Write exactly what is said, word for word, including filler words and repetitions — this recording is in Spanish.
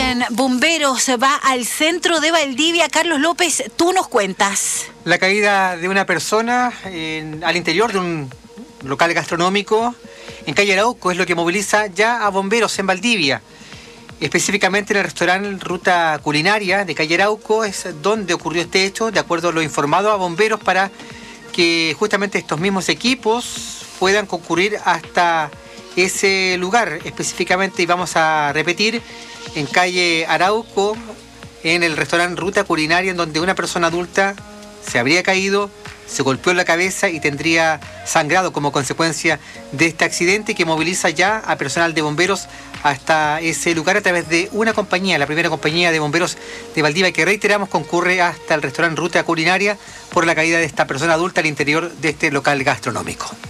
También Bomberos va al centro de Valdivia. Carlos López, tú nos cuentas. La caída de una persona en, al interior de un local gastronómico en calle Arauco es lo que moviliza ya a bomberos en Valdivia. Específicamente en el restaurante Ruta Culinaria de calle Arauco es donde ocurrió este hecho, de acuerdo a lo informado a bomberos, para que justamente estos mismos equipos puedan concurrir hasta ese lugar específicamente, y vamos a repetir, en calle Arauco, en el restaurante Ruta Culinaria, en donde una persona adulta se habría caído, se golpeó en la cabeza y tendría sangrado como consecuencia de este accidente, que moviliza ya a personal de bomberos hasta ese lugar a través de una compañía, la primera compañía de bomberos de Valdivia, que reiteramos concurre hasta el restaurante Ruta Culinaria por la caída de esta persona adulta al interior de este local gastronómico.